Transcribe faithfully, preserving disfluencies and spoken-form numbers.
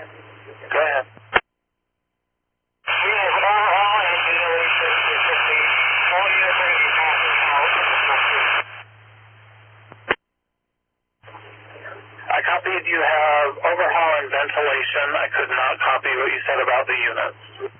Go ahead. We have overhaul and ventilation specifically. All units are going to be passing out of the structure. I copied you have overhaul and ventilation. I could not copy what you said about the units.